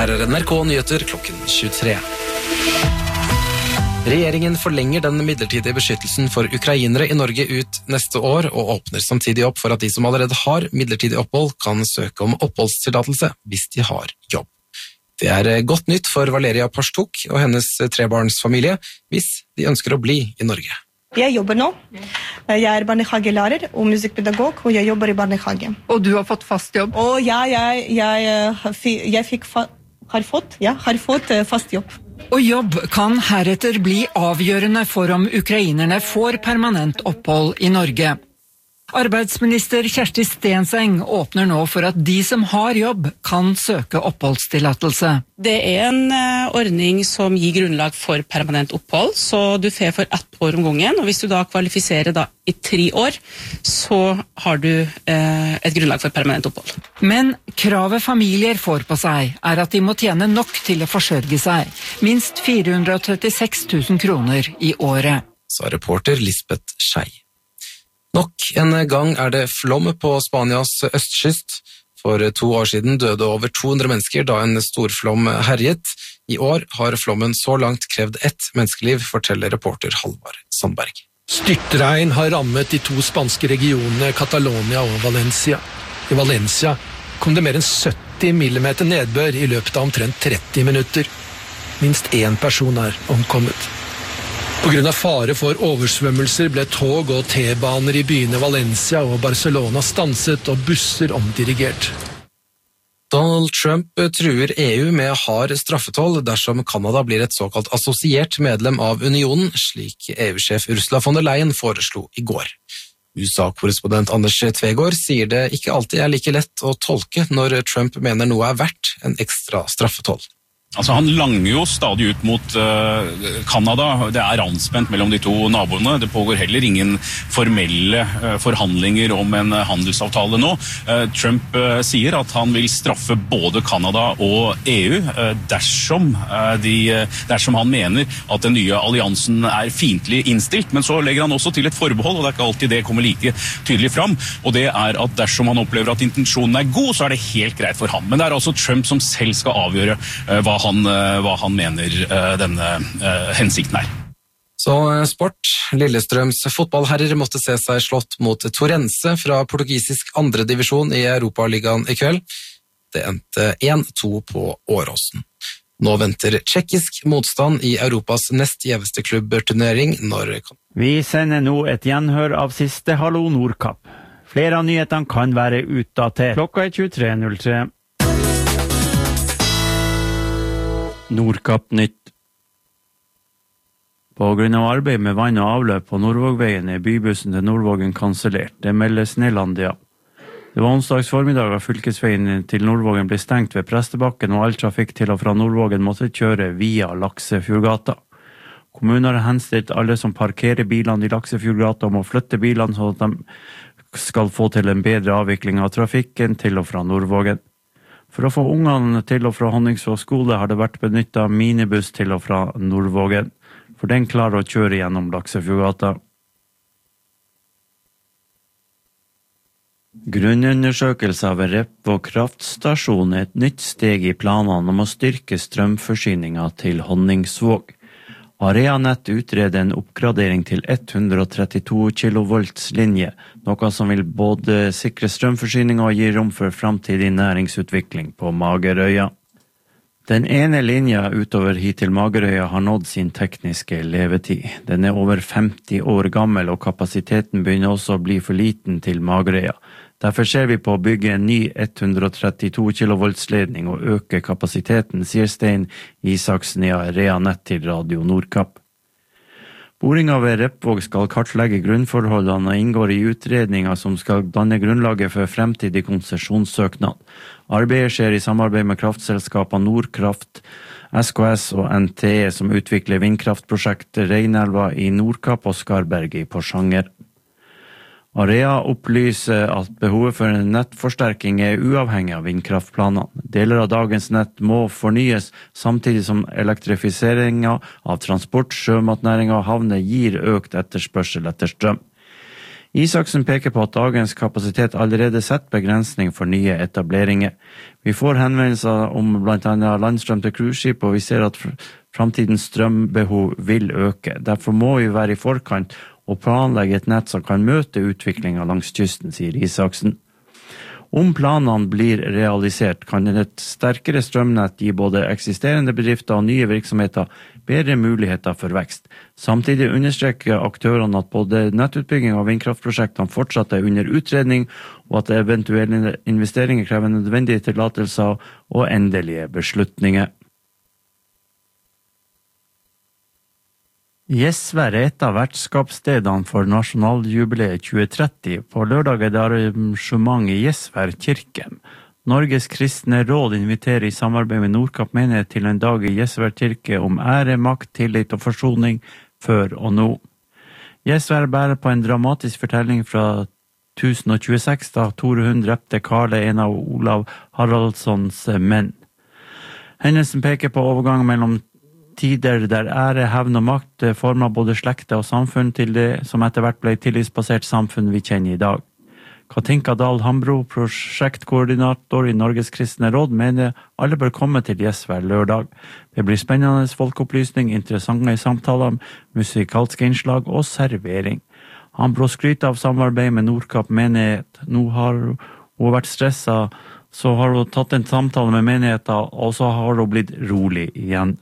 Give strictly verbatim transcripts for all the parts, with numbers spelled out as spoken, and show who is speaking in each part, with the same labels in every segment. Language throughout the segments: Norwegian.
Speaker 1: Her er N R K Nyheter klokken tjuetre. Regjeringen forlenger den midlertidige beskyttelsen for ukrainere i Norge ut neste år, og åpner samtidig opp for at de som allerede har midlertidig opphold kan søke om oppholdstillatelse hvis de har jobb. Det er godt nytt for Valeria Parstuk og hennes trebarnsfamilie hvis de ønsker å bli i Norge.
Speaker 2: Jeg jobber nå. Jeg er barnehagelærer og musikkpedagog, og jeg jobber i barnehage.
Speaker 3: Og du har fått fast jobb?
Speaker 2: Og ja, jeg, jeg, jeg fikk, har, fått, ja, har fått fast jobb.
Speaker 3: Og jobb kan heretter bli avgjørende for om ukrainerne får permanent opphold i Norge. Arbeidsminister Kjersti Stenseng åpner nå for at de som har jobb kan søke oppholdstillatelse.
Speaker 4: Det er en ordning som gir grunnlag for permanent opphold, så du får for ett år om gangen, og hvis du da kvalifiserer da i tre år, så har du eh, et grunnlag for permanent opphold.
Speaker 3: Men kravet familier får på seg er at de må tjene nok til å forsørge seg, minst fire hundre og trettiseks tusen kroner i året.
Speaker 1: Sa reporter Lisbeth Skei. Nok en gang er det flom på Spanias østkyst. For to år siden døde over to hundre mennesker da en storflom herjet. I år har flommen så langt krevd ett menneskeliv, forteller reporter Halvard Sandberg.
Speaker 5: Styrtregn har rammet de to spanske regionene Catalonia og Valencia. I Valencia kom det mer enn sytti millimeter nedbør i løpet av omtrent tretti minutter. Minst én person er omkommet. På grunn av fare for oversvømmelser ble tog og T-baner i byene Valencia og Barcelona stanset og busser omdirigert.
Speaker 1: Donald Trump truer E U med hard straffetoll dersom Kanada blir et såkalt assosiert medlem av unionen, slik E U-sjef Ursula von der Leyen foreslo i går. U S A-korrespondent Anders Tvegård sier det ikke alltid er like lett å tolke når Trump mener noe er verdt en ekstra straffetoll.
Speaker 6: Altså, han langer jo stadig ut mot uh, Kanada. Det er anspent mellom de to naboene. Det pågår heller ingen formelle uh, forhandlinger om en uh, handelsavtale nå. Uh, Trump uh, sier at han vil straffe både Kanada og E U uh, dersom, uh, de, uh, dersom han mener at den nye alliansen er fiendtlig innstilt. Men så legger han også til et forbehold, og det er ikke alltid det kommer like tydelig fram. Og det er at dersom han opplever at intensjonen er god, så er det helt greit for ham. Men det er altså Trump som selv skal avgjøre uh, hva Han, hva han mener uh, denne uh, hensikten er.
Speaker 1: Så sport. Lillestrøms fotballherrer måtte se seg slått mot Torrense fra portugisisk andre divisjon i Europaligaen i kveld. Det endte én to på Åråsen. Nå venter tjekkisk motstand i Europas nest gjeveste klubbturnering når...
Speaker 7: Vi sender nå et gjenhør av siste Hallo Nordkapp. Flere av nyhetene kan være utdatert. Klokka er tjuetre null tre. Nordkapp nytt. På grunn av arbeid med vann og avløp på Nordvågveien er bybussen til Nordvågen kansellert. Det meldes Nelandia. Det var onsdags formiddag at fylkesveien til Nordvågen ble stengt ved Prestebakken, og all trafikk til og fra Nordvågen måtte kjøre via Laksefjordgata. Kommunen har henstilt alle som parkerer bilene i Laksefjordgata om å flytte bilene så at de skal få til en bedre avvikling av trafikken til og fra Nordvågen. For å få ungene til og fra Honningsvåg skole har det vært benyttet minibuss til og fra Nordvågen, for den klarer å kjøre gjennom Laksefjordgata. Grunnundersøkelse av Repvåg kraftstasjon er et nytt steg i planene om å styrke strømforsyningen til Honningsvåg. Areanett utreder en oppgradering til hundre og trettito kilovolts linje, noe som vil både sikre strømforsyning og gi rom for fremtidig næringsutvikling på Magerøya. Den ene linja utover hit til Magerøya har nådd sin tekniske levetid. Den er over femti år gammel, og kapasiteten begynner også å bli for liten til Magerøya. Derfor ser vi på å bygge en ny hundre og trettito kilovolts ledning og øke kapasiteten, sier Stein Isaksen i Areanett til Radio Nordkapp. Boringa ved Repvåg skal kartlegge grunnforholdene og inngår i utredninger som skal danne grunnlaget for fremtidig konsesjonssøknad. Arbeidet skjer i samarbeid med kraftselskapene Nordkraft, S K S og N T E som utvikler vindkraftprosjektet Reinelva i Nordkapp og Skarberg i Porsanger. Area opplyser at behovet for en nettforsterking er uavhengig av vindkraftplanene. Deler av dagens nett må fornyes, samtidig som elektrifiseringen av transport, sjømatnæringen og havner gir økt etterspørsel etter strøm. Isaksen peker på at dagens kapasitet allerede setter begrensning for nye etableringer. Vi får henvendelser om blant annet landstrøm til cruiseskip, og vi ser at framtidens strømbehov vil øke. Derfor må vi være i forkant og planlegge et nett som kan møte utviklingen langs kysten, sier Isaksen. Om planene blir realisert, kan et sterkere strømnett gi både eksisterende bedrifter og nye virksomheter bedre muligheter for vekst. Samtidig understreker aktørene at både nettutbygging av vindkraftprosjektene fortsatt er under utredning, og at eventuelle investeringer krever nødvendige tillatelser og endelige beslutninger. Gjesvær er et av vertskapsstedene for nasjonaljubileet tjue tretti. På lørdag er det arrangement i Gjesvær kirke. Norges kristne råd inviterer i samarbeid med Nordkapp menighet til en dag i Gjesvær kirke om ære, makt, tillit og forsoning før og nå. Gjesvær bærer på en dramatisk fortelling fra tusen tjueseks, da Tore Hund drepte Karle, en av Olav Haraldssons menn. Hendelsen peker på overgang mellom tider der ære, hevn og makt former både slekter og samfunn til det som etter hvert ble tillitsbasert samfunn vi kjenner i dag. Katinka Dahl Hambro, prosjektkoordinator i Norges kristne råd, mener alle bør komme til Gjesvær lørdag. Det blir spennende folkeopplysning, interessante samtaler, musikalske innslag og servering. Hambro skryter av samarbeid med Nordkapp menighet. Nå har hun vært stresset, så har hun tatt en samtale med menigheten, og så har hun blitt rolig igjen.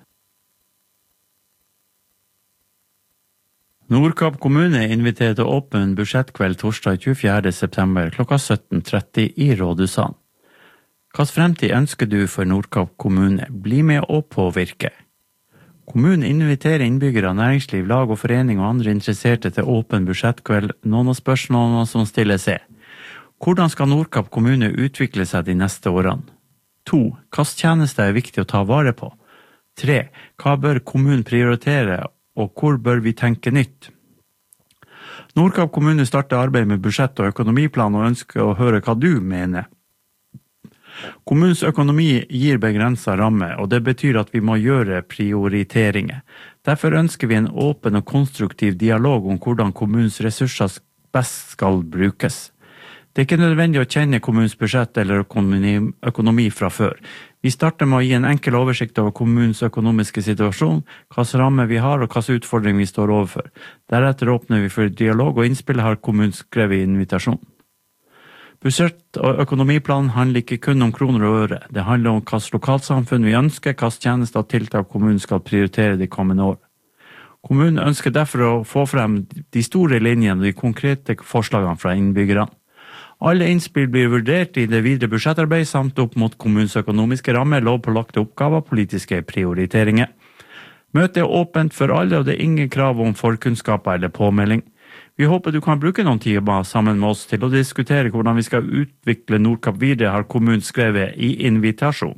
Speaker 7: Nordkapp kommune inviterer til åpen budsjettkveld torsdag tjuefjerde september klokka sytten tretti i rådhuset. Hva fremtid ønsker du for Nordkapp kommune? Bli med og påvirke. Kommunen inviterer innbyggere, næringsliv, lag og forening og andre interesserte til åpen budsjettkveld. Noen av spørsmålene som stilles er: hvordan skal Nordkapp kommune utvikle seg de neste årene? To. Hvilke tjenester er viktig å ta vare på? Tre. Hva bør kommunen prioritere, og hvor bør vi tenke nytt? Nordkapp kommune starter arbeid med budsjett og økonomiplan og ønsker å høre hva du mener. Kommunens økonomi gir begrenset ramme, og det betyr at vi må gjøre prioriteringer. Derfor ønsker vi en åpen og konstruktiv dialog om hvordan kommunens ressurser best skal brukes. Det er ikke nødvendig å kjenne kommunens budsjett eller økonomi, økonomi fra før. Vi starter med å gi en enkel oversikt over kommunens økonomiske situasjon, hvilke rammer vi har og hvilke utfordringer vi står overfor. Deretter åpner vi for dialog, og innspill har kommunen skrevet i invitasjon. Budsjett- og økonomiplanen handler ikke kun om kroner og øre. Det handler om hvilke lokalsamfunn vi ønsker, hvilke tjenester og tiltak kommunen skal prioritere de kommende år. Kommunen ønsker derfor å få frem de store linjene og de konkrete forslagene fra innbyggerne. Alle innspill blir vurdert i det videre budsjettarbeid samt opp mot kommunens økonomiske rammer, lovpålagte oppgaver og politiske prioriteringer. Møtet er åpent for alle, og det er ingen krav om forkunnskaper eller påmelding. Vi håper du kan bruke noen timer sammen med oss til å diskutere hvordan vi skal utvikle Nordkapp videre, har kommunen skrevet i invitasjon.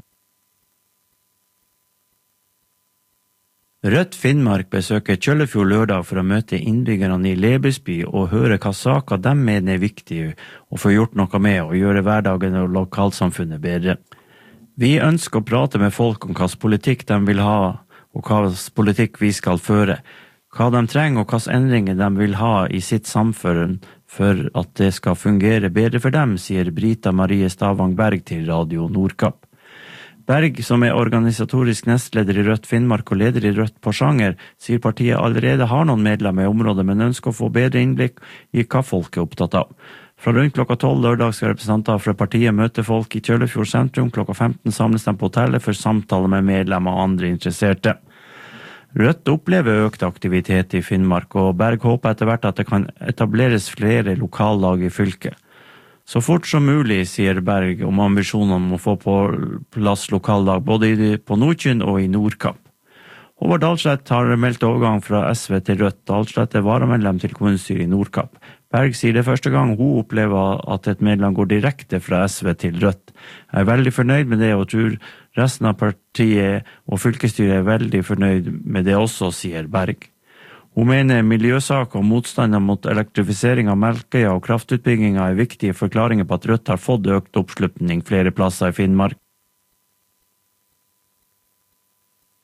Speaker 7: Rødt Finnmark besøker Kjøllefjord lørdag for å møte innbyggerne i Lebesby og høre hva saker de mener er viktige å få gjort noe med og gjøre hverdagen og lokalsamfunnet bedre. Vi ønsker å prate med folk om hvilken politikk de vil ha og hvilken politikk vi skal føre, hva de trenger og hvilke endringer de vil ha i sitt samfunn for at det skal fungere bedre for dem, sier Brita Marie Stavang Berg til Radio Nordkapp. Berg, som er organisatorisk nestleder i Rødt Finnmark og leder i Rødt Porsanger, sier partiet allerede har noen medlemmer i området, men ønsker å få bedre innblikk i hva folk er opptatt av. Fra rundt klokka tolv lørdag skal representanter fra partiet møte folk i Kjøllefjord sentrum. Klokka femten samles de på hotellet for samtaler med medlemmer og andre interesserte. Rødt opplever økt aktivitet i Finnmark, og Berg håper etter hvert at det kan etableres flere lokallag i fylket. Så fort som mulig, sier Berg om ambisjonen om å få på plass lokallag både på Nordkynn og i Nordkapp. Håvard Dahlstedt har meldt overgang fra S V til Rødt. Dahlstedt er varamedlem til kommunestyret i Nordkapp. Berg sier det første gang hun opplever at et medlem går direkte fra S V til Rødt. Jeg er veldig fornøyd med det, og tror resten av partiet og fylkesstyret er veldig fornøyd med det også, sier Berg. Hun mener miljøsaker og motstander mot elektrifisering av Melkøya og kraftutbygginga er viktige forklaringer på at Rødt har fått økt oppslutning flere plasser i Finnmark.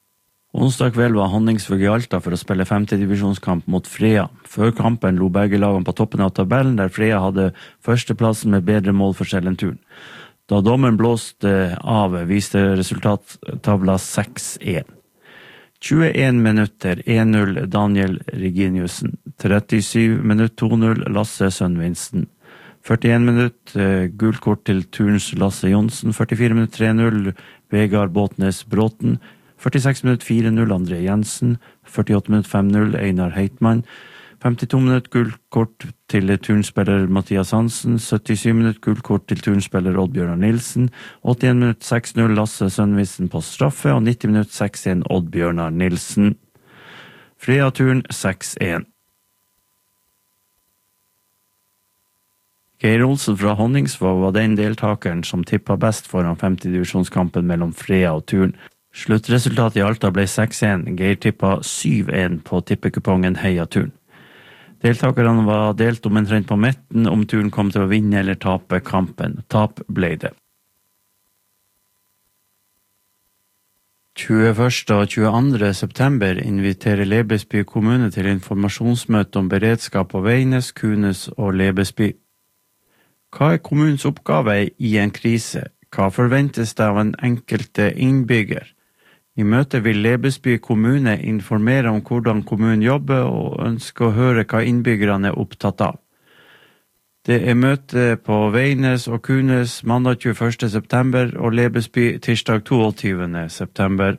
Speaker 7: Onsdag kveld var Honningsvåg i Alta for å spille femte divisjonskamp mot Freia. Før kampen lå begge lagene på toppen av tabellen, der Freia hadde førsteplassen med bedre målforskjell enn Turn. Da dommeren blåste av, viste resultattavla seks én. tjueen minutter, én null Daniel Reginiussen. trettisju minutter, to null Lasse Sønvinsten. førtien minutter, gulkort til Turns Lasse Jonsen. førtifire minutter, tre null Vegard Båtnes Bråten. førtiseks minutter, fire null André Jensen. førtiåtte minutter, fem null Einar Heitmann. femtito minutter, gullkort til turnspiller Mathias Hansen. syttisju minutter, gullkort til turnspiller Oddbjørnar Nilsen. åttien minutter, seks null Lasse Sønvisen på straffe, og nitti minutter, seks én Oddbjørnar Nilsen. Freia Turn seks én. Geir Olsen fra Honningsvåg var den deltakeren som tippet best foran femte divisjonskampen mellom Freia og Turn. Sluttresultatet i Alta ble seks én. Geir tippet syv én på tippekupongen Heia Turn. Deltakerne var delt om omtrent på midten om Turn kom til å vinne eller tape kampen. Tap ble det. tjueførste og tjueandre september inviterer Lebesby kommune til informasjonsmøte om beredskap på Veines, Kunes og Lebesby. Hva er kommunens oppgave i en krise? Hva forventes det av en enkelte innbygger? I møtet vil Lebesby kommune informere om hvordan kommunen jobber og ønsker å høre hva innbyggerne er opptatt av. Det er møte på Veines og Kunes mandag tjueførste september og Lebesby tirsdag toogtyvende september.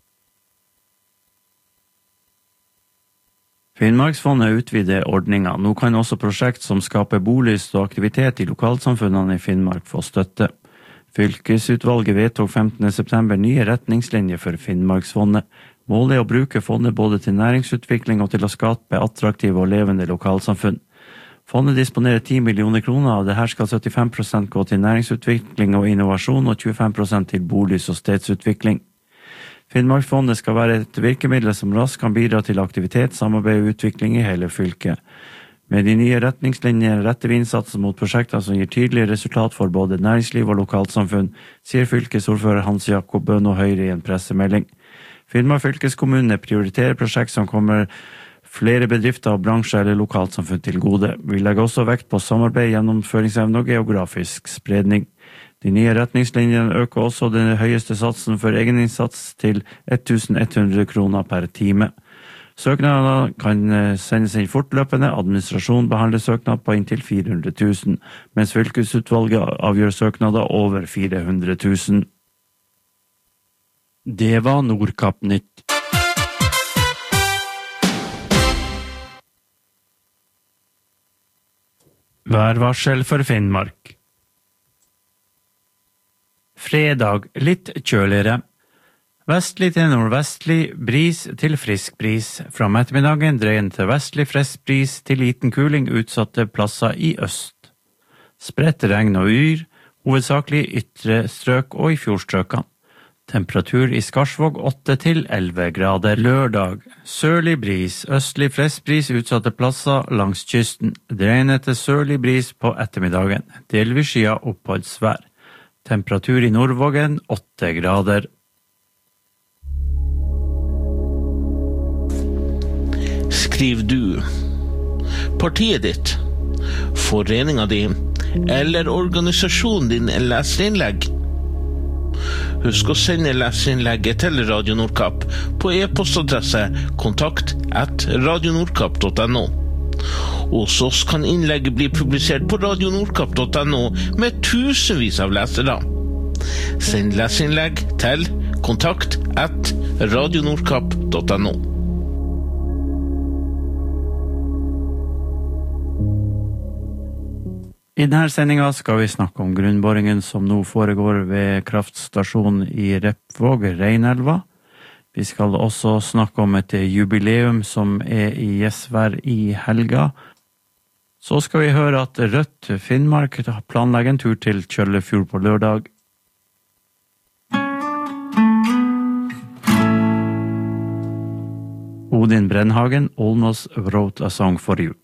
Speaker 7: Finnmarksfondet utvider ordninga. Nå kan også prosjekt som skaper bolyst og aktivitet i lokalsamfunnene i Finnmark få støtte. Fylkesutvalget vedtok femtende september nye retningslinjer for Finnmarksfondet. Målet er å bruke fondet både til næringsutvikling og til å skape attraktive og levende lokalsamfunn. Fondet disponerer ti millioner kroner, og det her skal syttifem prosent gå til næringsutvikling og innovasjon og tjuefem prosent til bolys- og stedsutvikling. Finnmarksfondet skal være et virkemiddel som raskt kan bidra til aktivitet, samarbeid og utvikling i hele fylket. Med de nye retningslinjene retter vi innsatsen mot prosjekter som gir tydelige resultat for både næringsliv og lokalsamfunn, sier fylkesordfører Hans Jakob Bøno Høyre i en pressemelding. Finnmark fylkeskommune prioriterer prosjekt som kommer flere bedrifter og bransjer eller lokalsamfunn til gode. Vi legger også vekt på samarbeid, gjennomføringsevne og geografisk spredning. De nye retningslinjene øker også den høyeste satsen for egeninnsats til ellevehundre kroner per time. Søknader kan sendes inn fortløpende, administrasjon behandler søknad på inntil fire hundre tusen, mens fylkesutvalget avgjør søknader over fire hundre tusen. Det var Nordkapp Nytt. Værvarsel for Finnmark. Fredag litt kjøligere. Vestlig til nordvestlig, bris til frisk bris. Fra ettermiddagen dreiende til vestlig frisk bris til liten kuling utsatte plasser i øst. Spredt regn og yr, hovedsakelig i ytre strøk og i fjordstrøkene. Temperatur i Skarsvåg åtte til elleve grader. Lørdag, sørlig bris, østlig frisk bris utsatte plasser langs kysten. Dreiende til sørlig bris på ettermiddagen. Delvis skyet oppholdsvær. Temperatur i Nordvågen åtte grader.
Speaker 8: Skriv du, partiet ditt, foreninga di eller organisasjonen din leserinnlegg. Husk å sende leserinnlegget til Radio Nordkapp på e-postadresse kontakt at radionordkapp punktum no. Hos oss kan innlegget bli publisert på radionordkapp punktum no med tusenvis av lesere. Send leserinnlegg til kontakt at radionordkapp punktum no.
Speaker 7: I denne sendingen skal vi snakke om grunnboringen som nå foregår ved kraftstasjonen i Repvåg, Reinelva. Vi skal også snakke om et jubileum som er i Gjesvær i helga. Så skal vi høre at Rødt Finnmark planlegger en tur til Kjøllefjord på lørdag. Odin Brennhagen almost wrote a song for you.